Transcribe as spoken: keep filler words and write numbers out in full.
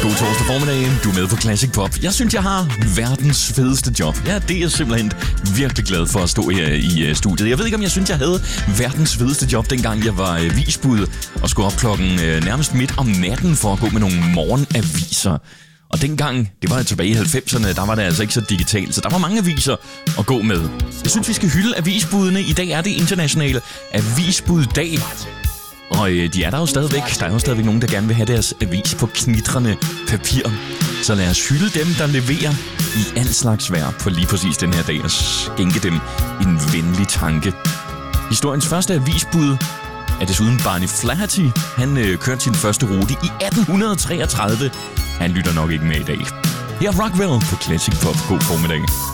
God torsdag formiddag. Du er med på Classic Pop. Jeg synes, jeg har verdens fedeste job. Ja, det er jeg simpelthen virkelig glad for at stå her i uh, studiet. Jeg ved ikke, om jeg synes, jeg havde verdens fedeste job, dengang jeg var uh, visbud og skulle op klokken uh, nærmest midt om natten for at gå med nogle morgenaviser. Og dengang, det var tilbage i halvfemserne, der var det altså ikke så digitalt, så der var mange aviser at gå med. Jeg synes, vi skal hylde avisbudene. I dag er det internationale avisbuddag. Og øh, de er der jo stadigvæk. Der er jo stadigvæk nogen, der gerne vil have deres avis på knitrende papir. Så lad os hylde dem, der leverer i al slags vejr på lige præcis den her dag, og skænke dem en venlig tanke. Historiens første avisbud er desuden Barney Flaherty. Han øh, kørte sin første rute i atten treogtredive. Han lytter nok ikke med i dag. Her er Rockwell på Classic Pop. God formiddag.